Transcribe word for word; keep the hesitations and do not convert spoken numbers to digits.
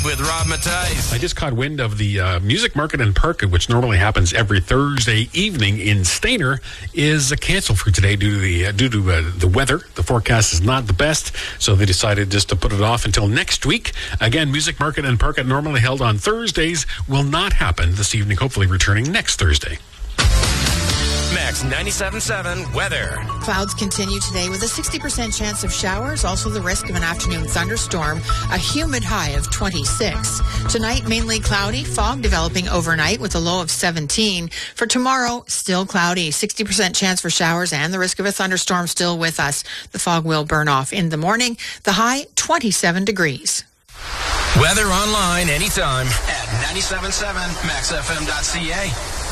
Live with Rob Matthijs. I just caught wind of the uh, music market in Parkett, which normally happens every Thursday evening in Stayner, is uh, canceled for today due to the uh, due to uh, the weather. The forecast is not the best, so they decided just to put it off until next week. Again, music market in Parkett, normally held on Thursdays, will not happen this evening. Hopefully, returning next Thursday. Max ninety-seven point seven weather. Clouds continue today with a sixty percent chance of showers, also the risk of an afternoon thunderstorm, a humid high of twenty-six. Tonight, mainly cloudy, fog developing overnight with a low of seventeen. For tomorrow, still cloudy, sixty percent chance for showers and the risk of a thunderstorm still with us. The fog will burn off in the morning. The high, twenty-seven degrees. Weather online anytime at ninety-seven point seven max f m dot c a.